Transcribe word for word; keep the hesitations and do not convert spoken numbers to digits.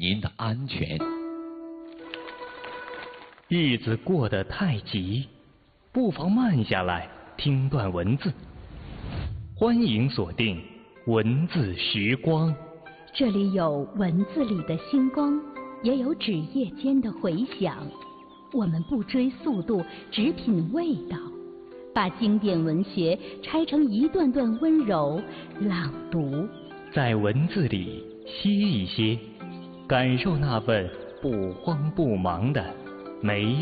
您的安全。 日子过得太急，不妨慢下来听段文字。欢迎锁定文字时光， 这里有文字里的星光，也有纸页间的回响。我们不追速度，只品味道，把经典文学拆成一段段温柔朗读， 在文字里歇一歇，感受那份不慌不忙的美